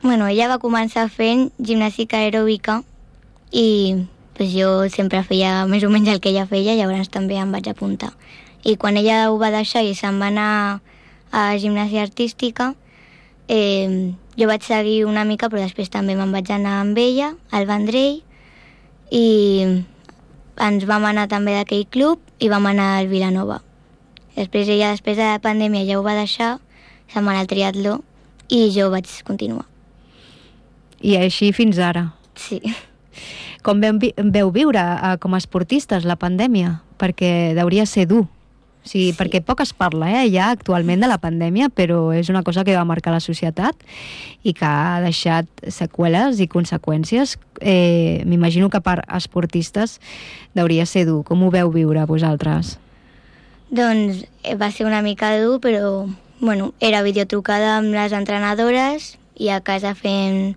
Bueno, ella va començar fent gimnàstica aeròbica i pues, jo sempre feia més o menys el que ella feia, llavors també em vaig apuntar. I quan ella ho va deixar i se'n va anar a gimnàsia artística, jo vaig seguir una mica, però després també me'n vaig anar amb ella, al Vendrell, i ens vam anar també d'aquell club i vam anar al Vilanova. Després ella, després de la pandèmia, ja ho va deixar, se'n va anar al triatló i jo vaig continuar. I així fins ara? Sí. Com veu viure com a esportistes la pandèmia? Perquè hauria ser dur. Sí, perquè poc es parla ja actualment de la pandèmia, però és una cosa que va marcar la societat i que ha deixat seqüeles i conseqüències. M'imagino que per esportistes hauria ser dur. Com ho veu viure vosaltres? Doncs va ser una mica dur, però bueno, era videotrucada amb les entrenadores i a casa fent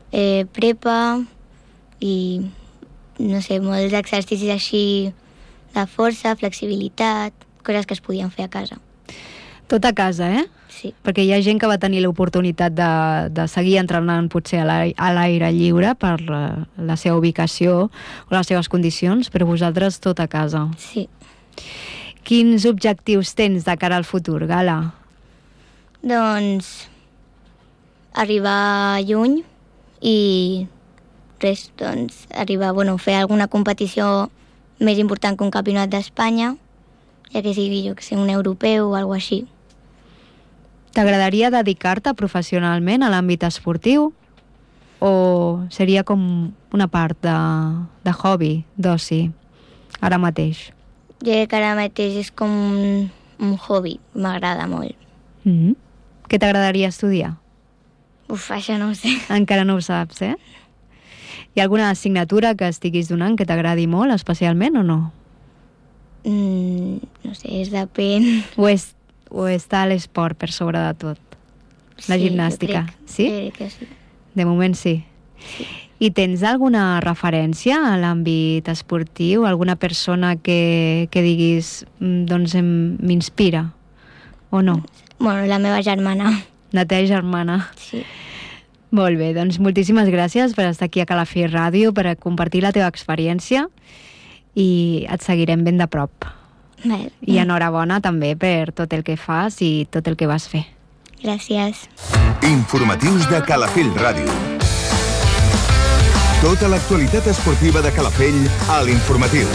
prepa i no sé, molts exercicis així de força, flexibilitat, coses que es podien fer a casa. Tot a casa, Sí. Perquè hi ha gent que va tenir l'oportunitat de seguir entrenant potser a l'aire lliure per la seva ubicació o les seves condicions, però vosaltres tot a casa. Sí. Quins objectius tens de cara al futur, Gala? Doncs arribar lluny i res, doncs arribar, fer alguna competició més important que un campionat d'Espanya, ja que sigui, jo que sé, un europeu o alguna així. T'agradaria dedicar-te professionalment a l'àmbit esportiu o seria com una part de hobby, d'oci, ara mateix? Jo crec que ara mateix és com un hobby, m'agrada molt. Què t'agradaria estudiar? Això no ho sé. Encara no ho saps, Hi ha alguna assignatura que estiguis donant que t'agradi molt, especialment, o no? No sé, depèn. O està l'esport per sobre de tot? La gimnàstica, sí? Crec que sí. De moment sí. I tens alguna referència a l'àmbit esportiu? Alguna persona que diguis, doncs m'inspira, o no? Bueno, la meva germana. La teva germana. Sí. Molt bé, doncs moltíssimes gràcies per estar aquí a Calafell Ràdio, per compartir la teva experiència i et seguirem ben de prop. Bé. I enhorabona també per tot el que fas i tot el que vas fer. Gràcies. Informatius de Calafell Ràdio. Tota l'actualitat esportiva de Calafell a l'Informatiu.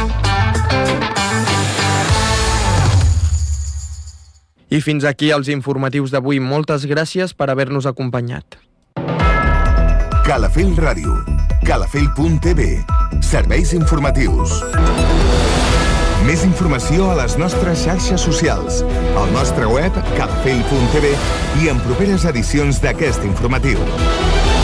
I fins aquí els informatius d'avui. Moltes gràcies per haver-nos acompanyat. Calafell Ràdio. Calafell.tv. Serveis informatius. Més informació a les nostres xarxes socials, al nostre web calafell.tv i en properes edicions d'aquest informatiu.